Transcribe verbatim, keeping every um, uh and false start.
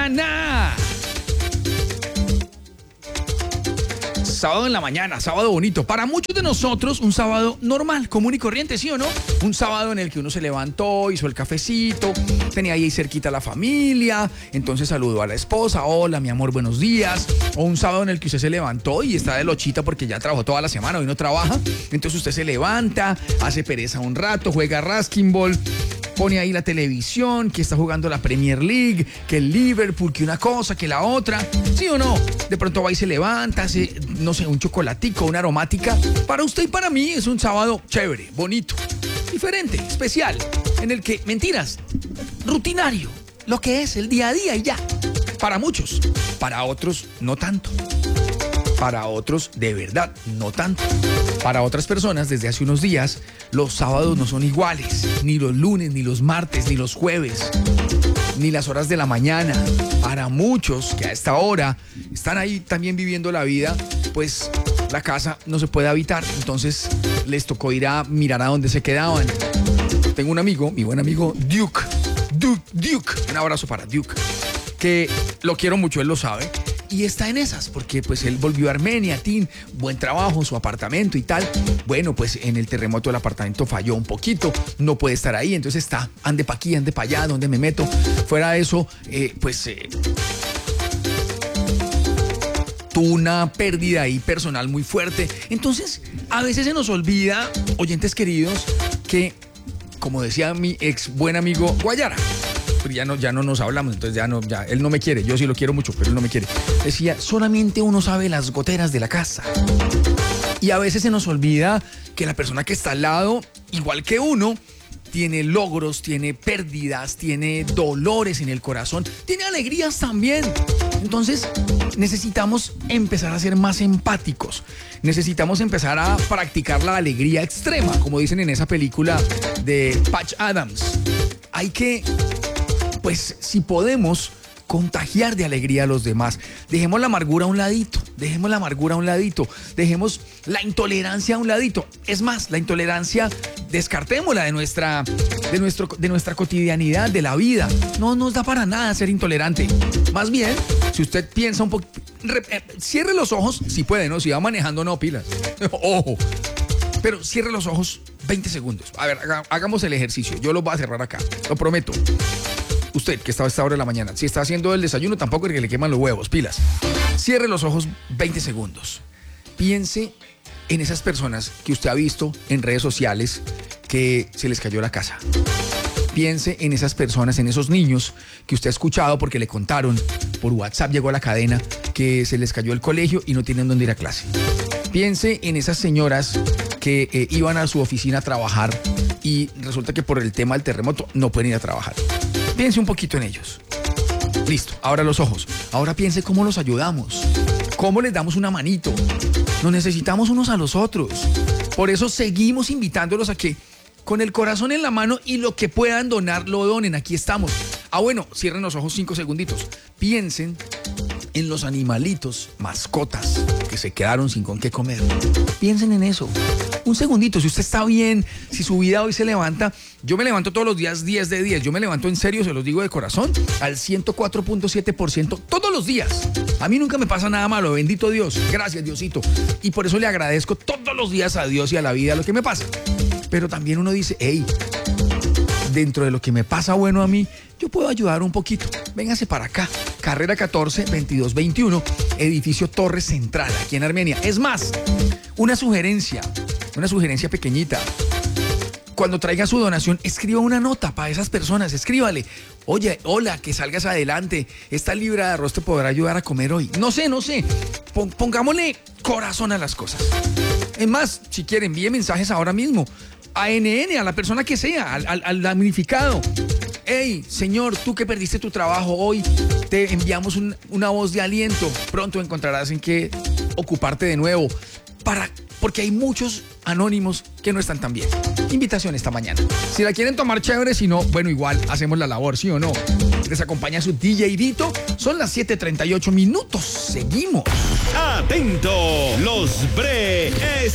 mañana. Sábado en la mañana, sábado bonito. Para muchos de nosotros, un sábado normal, común y corriente, ¿sí o no? Un sábado en el que uno se levantó, hizo el cafecito, tenía ahí cerquita a la familia, entonces saludó a la esposa, hola, mi amor, buenos días. O un sábado en el que usted se levantó y está de lochita porque ya trabajó toda la semana, hoy no trabaja. Entonces usted se levanta, hace pereza un rato, juega Raskin Ball, pone ahí la televisión, que está jugando la Premier League, que el Liverpool, que una cosa, que la otra. ¿Sí o no? De pronto va y se levanta, hace, no sé, un chocolatico, una aromática. Para usted y para mí es un sábado chévere, bonito, diferente, especial, en el que, mentiras, rutinario, lo que es el día a día y ya. Para muchos, para otros no tanto. Para otros, de verdad, no tanto. Para otras personas, desde hace unos días, los sábados no son iguales. Ni los lunes, ni los martes, ni los jueves, ni las horas de la mañana. Para muchos que a esta hora están ahí también viviendo la vida, pues la casa no se puede habitar. Entonces les tocó ir a mirar a dónde se quedaban. Tengo un amigo, mi buen amigo Duke. Duke, Duke. Un abrazo para Duke, que lo quiero mucho, él lo sabe. Y está en esas, porque pues él volvió a Armenia, Tin, buen trabajo, su apartamento y tal. Bueno, pues en el terremoto el apartamento falló un poquito, no puede estar ahí, entonces está, ande pa' aquí, ande pa' allá, ¿dónde me meto? Fuera de eso, eh, pues eh, tuvo una pérdida ahí personal muy fuerte. Entonces, a veces se nos olvida, oyentes queridos, que, como decía mi ex buen amigo Guayara, pero ya no, ya no nos hablamos, entonces ya no, ya, él no me quiere, yo sí lo quiero mucho, pero él no me quiere. Decía, solamente uno sabe las goteras de la casa. Y a veces se nos olvida que la persona que está al lado, igual que uno, tiene logros, tiene pérdidas, tiene dolores en el corazón, tiene alegrías también. Entonces, necesitamos empezar a ser más empáticos. Necesitamos empezar a practicar la alegría extrema, como dicen en esa película de Patch Adams. Hay que, pues, si podemos, contagiar de alegría a los demás. Dejemos la amargura a un ladito, dejemos la amargura a un ladito, dejemos la intolerancia a un ladito. Es más, la intolerancia, descartémosla de nuestra, de nuestro, de nuestra cotidianidad, de la vida. No nos da para nada ser intolerante. Más bien, si usted piensa un poco, eh, cierre los ojos, si puede, ¿no? Si va manejando, no, pilas. Ojo. Pero cierre los ojos veinte segundos. A ver, hagamos el ejercicio. Yo lo voy a cerrar acá, lo prometo. Usted, que está a esta hora de la mañana, si está haciendo el desayuno, tampoco es que le queman los huevos, pilas. Cierre los ojos veinte segundos. Piense en esas personas que usted ha visto en redes sociales que se les cayó la casa. Piense en esas personas, en esos niños que usted ha escuchado porque le contaron, por WhatsApp llegó a la cadena, que se les cayó el colegio y no tienen dónde ir a clase. Piense en esas señoras que eh, iban a su oficina a trabajar y resulta que por el tema del terremoto no pueden ir a trabajar. Piense un poquito en ellos. Listo, ahora los ojos. Ahora piense cómo los ayudamos, cómo les damos una manito. Nos necesitamos unos a los otros. Por eso seguimos invitándolos a que con el corazón en la mano y lo que puedan donar, lo donen. Aquí estamos. Ah, bueno, cierren los ojos cinco segunditos. Piensen en los animalitos, mascotas, que se quedaron sin con qué comer. Piensen en eso. Un segundito, si usted está bien, si su vida hoy se levanta, yo me levanto todos los días diez de diez, yo me levanto en serio, se los digo de corazón, al ciento cuatro punto siete por ciento todos los días. A mí nunca me pasa nada malo, bendito Dios, gracias Diosito. Y por eso le agradezco todos los días a Dios y a la vida lo que me pasa. Pero también uno dice, hey, dentro de lo que me pasa bueno a mí, yo puedo ayudar un poquito. Véngase para acá. Carrera catorce, veintidós veintiuno, edificio Torre Central, aquí en Armenia. Es más, una sugerencia, una sugerencia pequeñita. Cuando traiga su donación, escriba una nota para esas personas. Escríbale, oye, hola, que salgas adelante. Esta libra de arroz te podrá ayudar a comer hoy. No sé, no sé. Pongámosle corazón a las cosas. Es más, si quiere, envíe mensajes ahora mismo. A N N, a la persona que sea, al, al, al damnificado. Hey, señor, tú que perdiste tu trabajo hoy, te enviamos un, una voz de aliento. Pronto encontrarás en qué ocuparte de nuevo. Para, porque hay muchos anónimos que no están tan bien. Invitación esta mañana. Si la quieren tomar chévere, si no, bueno, igual hacemos la labor, ¿sí o no? Les acompaña su D J Vito. Son las siete treinta y ocho minutos. Seguimos. Atento, los bre